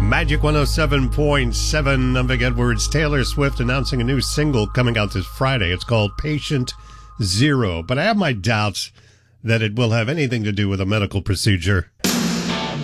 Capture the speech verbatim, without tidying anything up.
Magic one oh seven point seven. I'm Vic Edwards. Taylor Swift announcing a new single coming out this Friday. It's called Patient Zero. But I have my doubts that it will have anything to do with a medical procedure.